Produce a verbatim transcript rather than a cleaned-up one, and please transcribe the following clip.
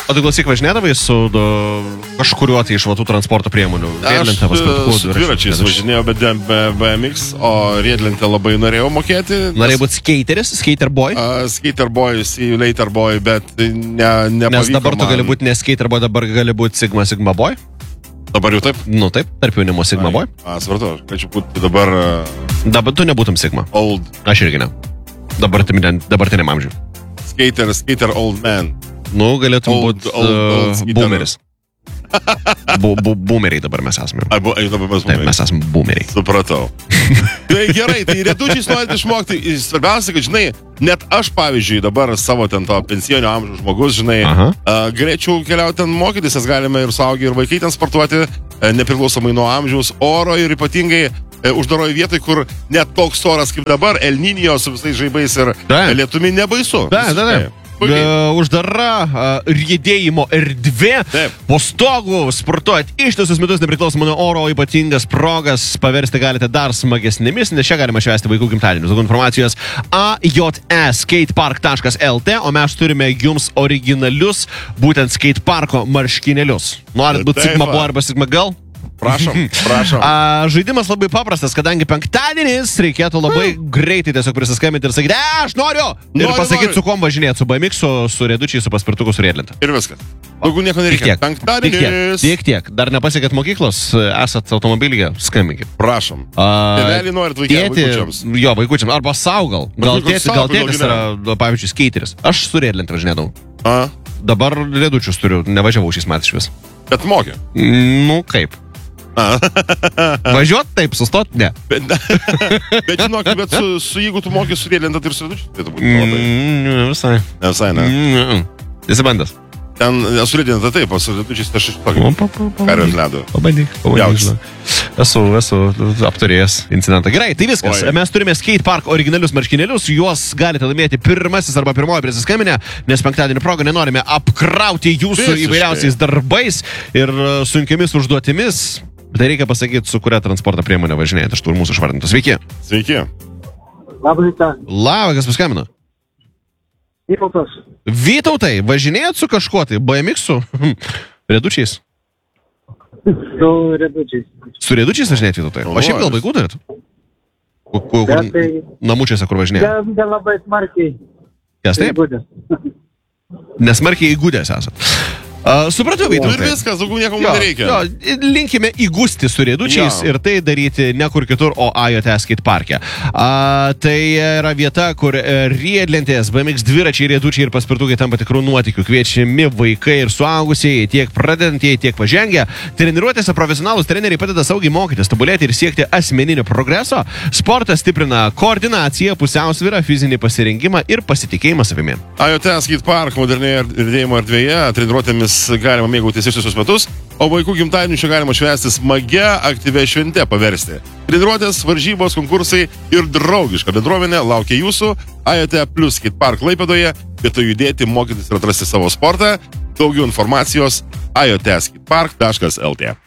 O tu klausyk važinėdavai su do, kažkuriuo tai iš vatų transporto priemonių? Aš su dviračiais važinėjau, bet be B M X, o riedlentę labai norėjau mokėti. Norėjai būti skateris, skater boy? Uh, skater boy, see you later boy, bet ne, nepavyko. Nes dabar tu man... gali būti ne skater boy, dabar gali būti Sigma Sigma boy? Dabar jau taip? Nu taip, tarp jaunimo Sigma boy. A, svartu, aš galėčiau būti dabar... Uh, dabar tu nebūtum Sigma. Old. Aš irgi ne. Dabartiniam amžiui. Skater, skater old man. Nu, galėtum būti uh, boomeris. Bu, bu, boomeriai dabar mes esame. A, bu, dabar mes, Taip, mes esame boomeriai. Supratau. Tai gerai, tai riedučiais norite išmokti. Svarbiausia, kad, žinai, net aš, pavyzdžiui, dabar savo ten to pensinio amžiaus žmogus, žinai, uh, galėčiau keliauti ten mokytis, nes galime ir suaugę, ir vaikai ten sportuoti, nepriklausomai nuo amžiaus, oro ir ypatingai uždaroje vietoje, kur net toks oras kaip dabar, El Niño su visais žaibais ir lietumi nebaisu. Da, da, da. Uh, uždara uh, riedėjimo erdvė. Taip. Po stogu sportuojat ištisus metus nepriklausomai nuo oro, ypatingas progas paversti galite dar smagesnėmis, nes čia galima švęsti vaikų gimtadienius. Daug informacijos a j e skatepark taškas l t, o mes turime jums originalius būtent skateparko marškinėlius. Norit būti Sigma boy arba Sigma girl? Prašom, prašom. A, žaidimas labai paprastas, kadangi penktadienis reikėtų labai hmm. greitai tiesiog prisiskambinti ir sakyti, e, aš noriu! Ir noriu, pasakyti, noriu. Su kuom važinėti, su B M X, su, su riedučiai, su paspirtuku, su riedlente. Ir viskas. Daugiau nieko nereikia. Penktadienis. Tik tiek, tik tiek. Dar nepasiekėt mokyklos, esat automobilyje, skambinkit. Prašom. Tėvelį norit vaikiams, vaikučiams. Jo, vaikučiams. Arba sau gal. Gal tėtis, gal tėtis yra, pavyzdžiui, skateris. Aš su riedlente važinėdavau. A? Dabar riedučius turiu, nevažiavau šiais metais vis. Bet mokė. Nu, kaip? Važiuot taip, sustot, ne. Bet, bet žinok, bet su, su, jeigu tu mokė su riedlente, tai ir su riedučiu, tai tu būtų labai. Mm, visai. Ne visai, ne. Mm, Esi bandęs. Ten su riedlente taip, o su riedučiais tai aš iš tokio. Karios ledo. Pabandyk, pabandyk. Esu, esu apturėjęs incidentą. Gerai, tai viskas. Oi. Mes turime skatepark originalius marškinėlius, juos galite laimėti pirmasis arba pirmoji prisiskambinę, nes penktadienio progą nenorime apkrauti jūsų Visiškai. Įvairiausiais darbais ir sunkiamis užduotimis. Tai reikia pasakyti, su kuria transporto priemonė važinėjate. Aš turiu mūsų išvardintų. Sveiki. Sveiki. Labą rytą. Labą, kas paskambino? Vytautas. Vytautai, važinėjat su kažkuo tai? B M X-u? Riedučiais? Su riedučiais. Su riedučiais važinėjat, Vytautai? O šiaip gal vaikų turit? Tai... Namučiuose, kur važinėjat? Ne labai smarkiai. Kas taip? Nesmarkiai įgudęs esat. Uh, supratau, Vytautai. Ir viskas, daugiau nieko man nereikia. Jo, linkime įgusti su riedučiais jo. Ir tai daryti ne kur kitur, o A J E skateparke. Uh, tai yra vieta, kur riedlentės, B M X dviračiai, riedučiai ir paspirtukai tampa tikrų nuotykių. Kviečiami vaikai ir suaugusieji, tiek pradedantieji, tiek pažengę. Treniruotėse profesionalūs treneriai padeda saugiai mokytis, tobulėti ir siekti asmeninio progreso. Sportas stiprina koordinaciją, pusiausvyrą, fizinį pasirengimą ir pasitikėjimą savimi. A J E skatepark modernėje riedėjimo erdvėje treniruotėmis galima mėgautis ištisus metus, o vaikų gimtadienį čia galima švęsti smagia, aktyvia švente paversti. Treniruotės, varžybos, konkursai ir draugiška bendruomenė laukia jūsų A J E plus skatepark Klaipėdoje, vietoj judėti, mokytis ir atrasti savo sportą. Daugiau informacijos a j e skatepark taškas l t.